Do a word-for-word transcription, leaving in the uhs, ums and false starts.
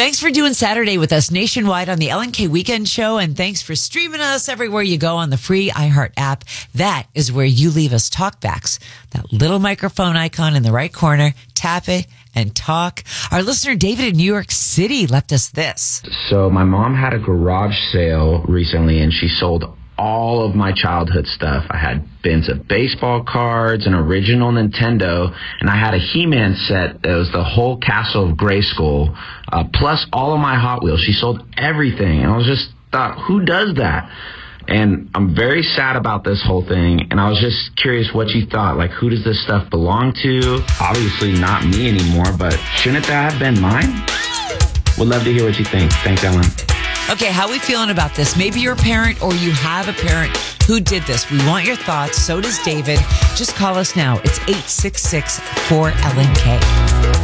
Thanks for doing Saturday with us nationwide on the L N K Weekend Show. And thanks for streaming us everywhere you go on the free iHeart app. That is where you leave us talkbacks. That little microphone icon in the right corner. Tap it and talk. Our listener David in New York City left us this. So my mom had a garage sale recently and she sold all of my childhood stuff. I had bins of baseball cards, an original Nintendo, and I had a He-Man set that was the whole castle of Grayskull, uh, plus all of my Hot Wheels. She sold everything, and I was just thought, who does that? And I'm very sad about this whole thing, and I was just curious what you thought. Like, who does this stuff belong to? Obviously not me anymore, but shouldn't that have been mine? Would love to hear what you think. Thanks, Ellen. Okay, how are we feeling about this? Maybe you're a parent or you have a parent who did this. We want your thoughts. So does David. Just call us now. It's eight six six, four L N K.